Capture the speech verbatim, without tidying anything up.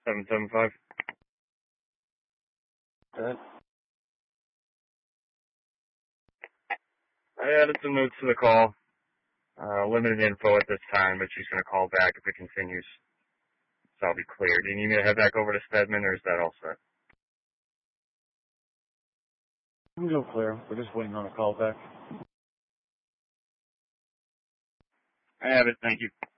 seven seven five. Good. I added some notes to the call. Uh, limited info at this time, but she's going to call back if it continues. So I'll be clear. Do you need me to head back over to Stedman, or is that all set? I'm go clear. We're just waiting on a call back. I have it. Thank you.